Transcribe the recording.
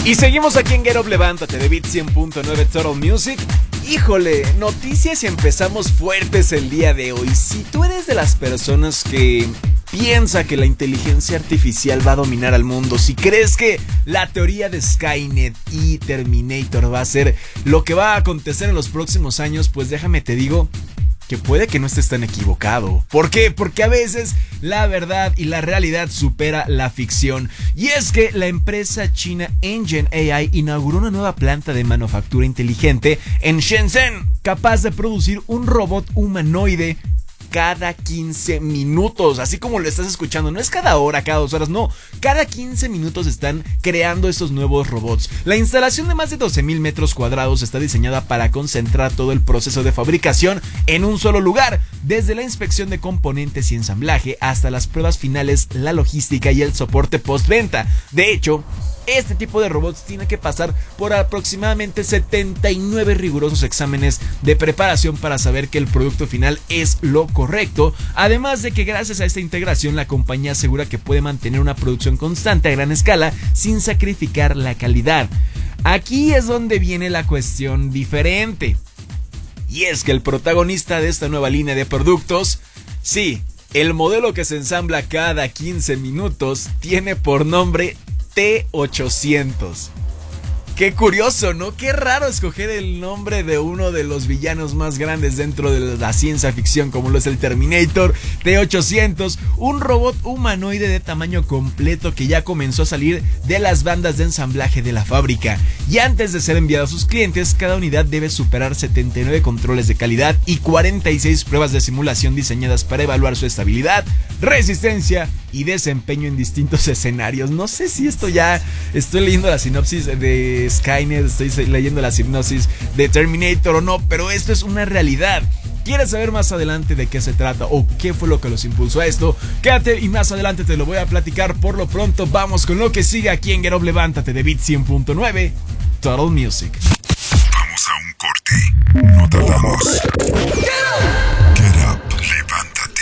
Y seguimos aquí en Get Up, levántate de Beat 100.9 Total Music. Híjole, noticias y empezamos fuertes el día de hoy. Si tú eres de las personas que piensa que la inteligencia artificial va a dominar al mundo, si crees que la teoría de Skynet y Terminator va a ser lo que va a acontecer en los próximos años, pues déjame te digo que puede que no estés tan equivocado. ¿Por qué? Porque a veces la verdad y la realidad supera la ficción. Y es que la empresa china Engine AI inauguró una nueva planta de manufactura inteligente en Shenzhen, capaz de producir un robot humanoide cada 15 minutos, así como lo estás escuchando. No es cada hora, cada 2 horas, no. Cada 15 minutos están creando estos nuevos robots. La instalación de más de 12,000 metros cuadrados está diseñada para concentrar todo el proceso de fabricación en un solo lugar, desde la inspección de componentes y ensamblaje hasta las pruebas finales, la logística y el soporte postventa. De hecho, este tipo de robots tiene que pasar por aproximadamente 79 rigurosos exámenes de preparación para saber que el producto final es lo correcto. Además de que gracias a esta integración la compañía asegura que puede mantener una producción constante a gran escala sin sacrificar la calidad. Aquí es donde viene la cuestión diferente. Y es que el protagonista de esta nueva línea de productos, sí, el modelo que se ensambla cada 15 minutos, tiene por nombre T-800. Qué curioso, ¿no? Qué raro escoger el nombre de uno de los villanos más grandes dentro de la ciencia ficción, como lo es el Terminator. T-800, un robot humanoide de tamaño completo que ya comenzó a salir de las bandas de ensamblaje de la fábrica. Y antes de ser enviado a sus clientes, cada unidad debe superar 79 controles de calidad y 46 pruebas de simulación diseñadas para evaluar su estabilidad, resistencia y desempeño en distintos escenarios. No sé si esto ya... Estoy leyendo la sinopsis de Skynet, estoy leyendo la sinopsis de Terminator o no, pero esto es una realidad. ¿Quieres saber más adelante de qué se trata o qué fue lo que los impulsó a esto? Quédate y más adelante te lo voy a platicar. Por lo pronto vamos con lo que sigue aquí en Get Up, levántate de Beat 100.9 Total Music. Vamos a un corte, no tardamos.